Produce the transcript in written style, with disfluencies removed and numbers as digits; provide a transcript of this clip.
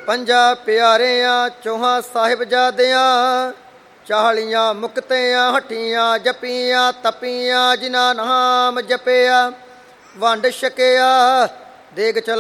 ਪੰਜਾਂ ਪਿਆਰਿਆਂ ਚੌਹਾਂ ਸਾਹਿਬਜ਼ਾਦਿਆਂ, 40 ਮੁਕਤਿਆਂ ਹੱਟੀਆਂ ਜਪੀਆਂ ਤਪੀਆਂ, ਜਿਨ੍ਹਾਂ ਨਾਮ ਜਪਿਆ ਵੰਡ ਛਕਿਆ ਦੇਗ ਚਲਾ